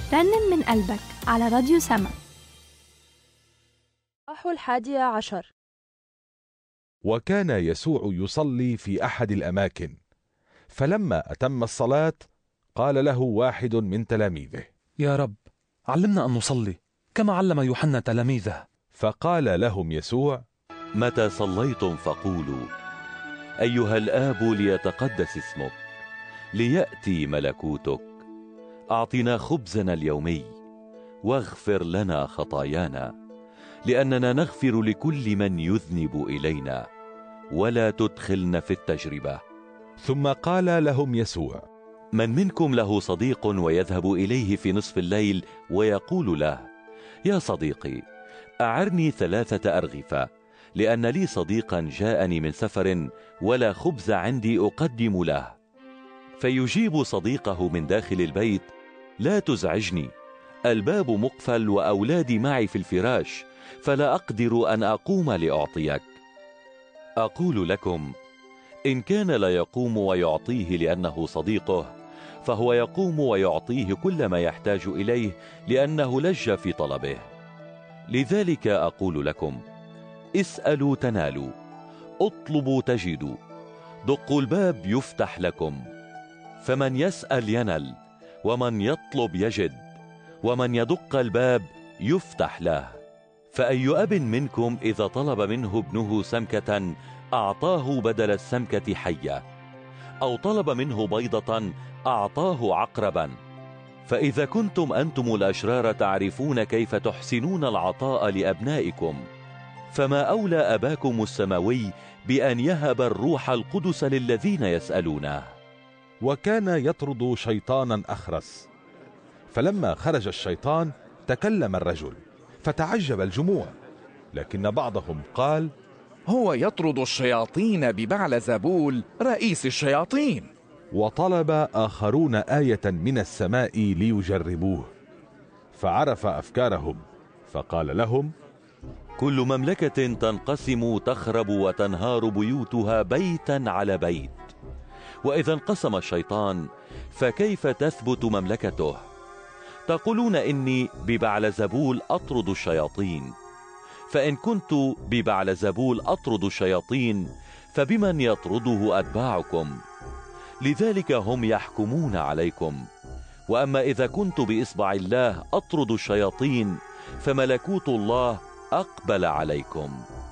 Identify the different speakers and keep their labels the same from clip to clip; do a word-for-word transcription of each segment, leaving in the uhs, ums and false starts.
Speaker 1: رنم من قلبك على راديو سما.
Speaker 2: الصباح الحادية عشر.
Speaker 3: وكان يسوع يصلي في أحد الأماكن، فلما أتم الصلاة قال له واحد من تلاميذه:
Speaker 4: يا رب، علمنا أن نصلي كما علم يوحنا تلاميذه.
Speaker 3: فقال لهم يسوع:
Speaker 5: متى صليتم فقولوا: أيها الآب ليتقدس اسمك، ليأتي ملكوتك، أعطنا خبزنا اليومي، واغفر لنا خطايانا لأننا نغفر لكل من يذنب إلينا، ولا تدخلنا في التجربة.
Speaker 3: ثم قال لهم يسوع:
Speaker 5: من منكم له صديق ويذهب إليه في نصف الليل ويقول له: يا صديقي، أعرني ثلاثة أرغفة، لأن لي صديقا جاءني من سفر ولا خبز عندي أقدم له. فيجيب صديقه من داخل البيت: لا تزعجني، الباب مقفل وأولادي معي في الفراش، فلا أقدر أن أقوم لأعطيك. أقول لكم، إن كان لا يقوم ويعطيه لأنه صديقه، فهو يقوم ويعطيه كل ما يحتاج إليه لأنه لج في طلبه. لذلك أقول لكم: اسألوا تنالوا، اطلبوا تجدوا، دقوا الباب يفتح لكم. فمن يسأل ينل، ومن يطلب يجد، ومن يدق الباب يفتح له. فأي أب منكم إذا طلب منه ابنه سمكة أعطاه بدل السمكة حية، أو طلب منه بيضة أعطاه عقربا؟ فإذا كنتم أنتم الأشرار تعرفون كيف تحسنون العطاء لأبنائكم، فما أولى أباكم السماوي بأن يهب الروح القدس للذين يسألونه.
Speaker 3: وكان يطرد شيطانا أخرس، فلما خرج الشيطان تكلم الرجل، فتعجب الجموع. لكن بعضهم قال:
Speaker 6: هو يطرد الشياطين ببعلزبول رئيس الشياطين.
Speaker 3: وطلب آخرون آية من السماء ليجربوه، فعرف أفكارهم فقال لهم:
Speaker 5: كل مملكة تنقسم تخرب وتنهار بيوتها بيتا على بيت، وإذا انقسم الشيطان فكيف تثبت مملكته؟ تقولون إني ببعلزبول أطرد الشياطين، فإن كنت ببعلزبول أطرد الشياطين فبمن يطرده أتباعكم؟ لذلك هم يحكمون عليكم. وأما إذا كنت بإصبع الله أطرد الشياطين فملكوت الله أقبل عليكم.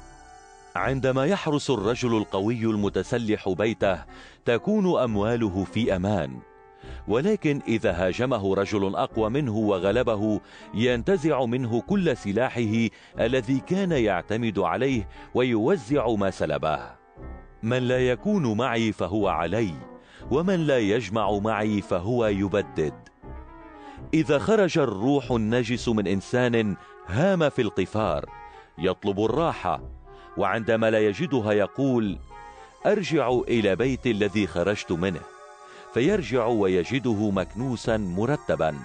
Speaker 5: عندما يحرس الرجل القوي المتسلح بيته تكون أمواله في أمان، ولكن إذا هاجمه رجل أقوى منه وغلبه ينتزع منه كل سلاحه الذي كان يعتمد عليه ويوزع ما سلبه. من لا يكون معي فهو علي، ومن لا يجمع معي فهو يبدد. إذا خرج الروح النجس من إنسان هام في القفار يطلب الراحة، وعندما لا يجدها يقول: أرجع إلى بيت الذي خرجت منه، فيرجع ويجده مكنوسا مرتبا،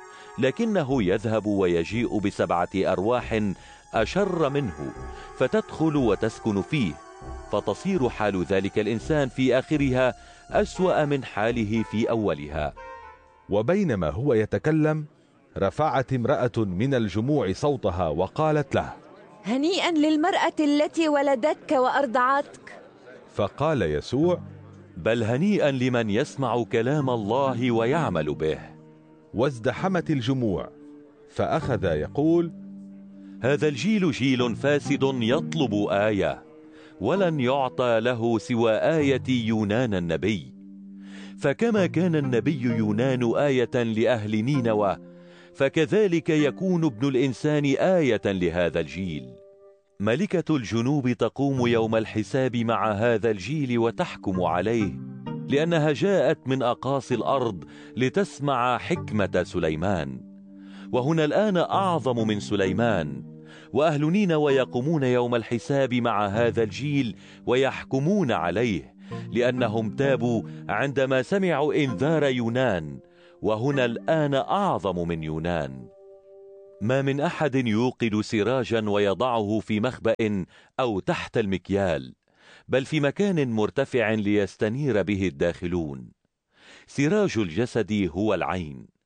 Speaker 5: لكنه يذهب ويجيء بسبعة أرواح أشر منه فتدخل وتسكن فيه، فتصير حال ذلك الإنسان في آخرها أسوأ من حاله في أولها.
Speaker 3: وبينما هو يتكلم رفعت امرأة من الجموع صوتها وقالت له:
Speaker 7: هنيئا للمرأة التي ولدتك وأرضعتك.
Speaker 3: فقال يسوع:
Speaker 5: بل هنيئا لمن يسمع كلام الله ويعمل به.
Speaker 3: وازدحمت الجموع، فأخذ يقول:
Speaker 5: هذا الجيل جيل فاسد يطلب آية، ولن يعطى له سوى آية يونان النبي. فكما كان النبي يونان آية لأهل نينوى، فكذلك يكون ابن الإنسان آية لهذا الجيل. ملكة الجنوب تقوم يوم الحساب مع هذا الجيل وتحكم عليه، لأنها جاءت من أقاصي الأرض لتسمع حكمة سليمان. وهنا الآن أعظم من سليمان، وأهل نينوى يقومون يوم الحساب مع هذا الجيل ويحكمون عليه، لأنهم تابوا عندما سمعوا إنذار يونان، وهنا الآن أعظم من يونان. ما من أحد يوقد سراجا ويضعه في مخبأ أو تحت المكيال، بل في مكان مرتفع ليستنير به الداخلون. سراج الجسد هو العين،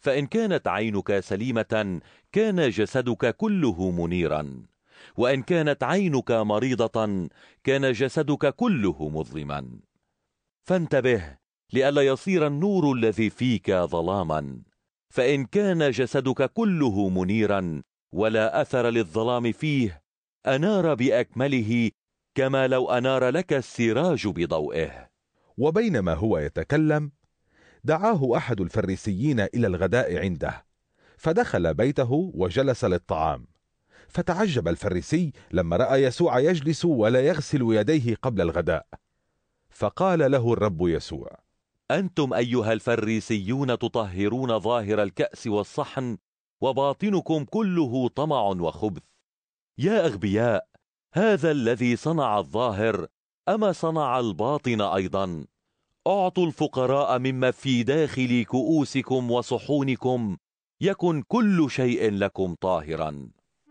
Speaker 5: فإن كانت عينك سليمة كان جسدك كله منيرا، وإن كانت عينك مريضة كان جسدك كله مظلما. فانتبه لئلا يصير النور الذي فيك ظلاما، فإن كان جسدك كله منيرا ولا أثر للظلام فيه أنار بأكمله، كما لو أنار لك السراج بضوئه.
Speaker 3: وبينما هو يتكلم دعاه أحد الفريسيين إلى الغداء عنده، فدخل بيته وجلس للطعام. فتعجب الفريسي لما رأى يسوع يجلس ولا يغسل يديه قبل الغداء، فقال له الرب يسوع:
Speaker 5: أنتم أيها الفريسيون تطهرون ظاهر الكأس والصحن، وباطنكم كله طمع وخبث. يا أغبياء، هذا الذي صنع الظاهر أما صنع الباطن أيضا؟ أعطوا الفقراء مما في داخل كؤوسكم وصحونكم، يكن كل شيء لكم طاهرا.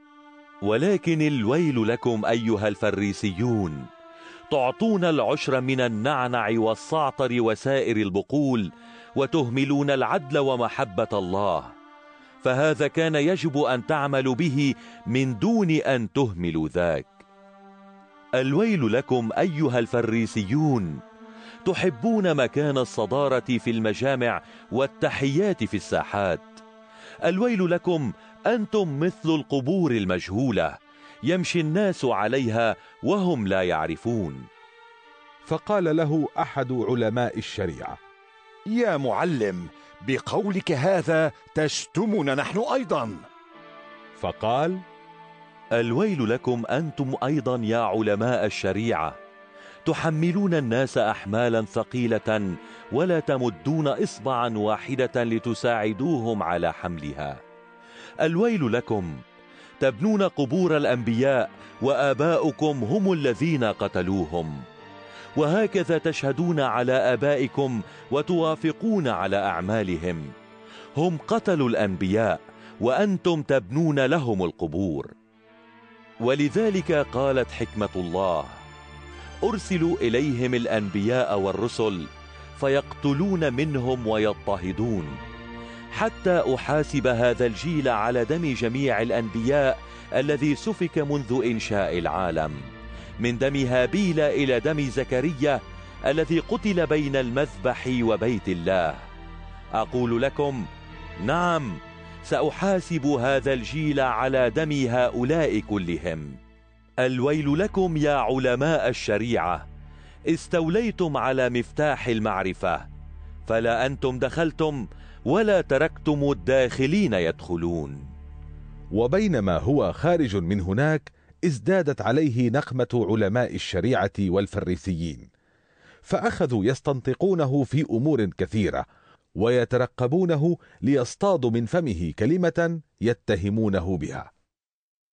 Speaker 5: ولكن الويل لكم أيها الفريسيون، تعطون العشر من النعنع والصعتر وسائر البقول، وتهملون العدل ومحبة الله، فهذا كان يجب أن تعملوا به من دون أن تهملوا ذاك. الويل لكم أيها الفريسيون، تحبون مكان الصدارة في المجامع والتحيات في الساحات. الويل لكم، أنتم مثل القبور المجهولة، يمشي الناس عليها وهم لا يعرفون.
Speaker 3: فقال له أحد علماء الشريعة:
Speaker 2: يا معلم، بقولك هذا تشتمنا نحن أيضا.
Speaker 3: فقال:
Speaker 5: الويل لكم أنتم أيضا يا علماء الشريعة، تحملون الناس أحمالا ثقيلة ولا تمدون إصبعا واحدة لتساعدوهم على حملها. الويل لكم، تبنون قبور الأنبياء وآباؤكم هم الذين قتلوهم، وهكذا تشهدون على آبائكم وتوافقون على أعمالهم. هم قتلوا الأنبياء وأنتم تبنون لهم القبور. ولذلك قالت حكمة الله: أرسلوا إليهم الأنبياء والرسل فيقتلون منهم ويضطهدون، حتى أحاسب هذا الجيل على دم جميع الأنبياء الذي سفك منذ إنشاء العالم، من دم هابيل إلى دم زكريا الذي قتل بين المذبح وبيت الله. أقول لكم: نعم، سأحاسب هذا الجيل على دم هؤلاء كلهم. الويل لكم يا علماء الشريعة، استوليتم على مفتاح المعرفة، فلا أنتم دخلتم ولا تركتم الداخلين يدخلون.
Speaker 3: وبينما هو خارج من هناك ازدادت عليه نقمة علماء الشريعة والفريسيين، فأخذوا يستنطقونه في أمور كثيرة ويترقبونه ليصطادوا من فمه كلمة يتهمونه بها.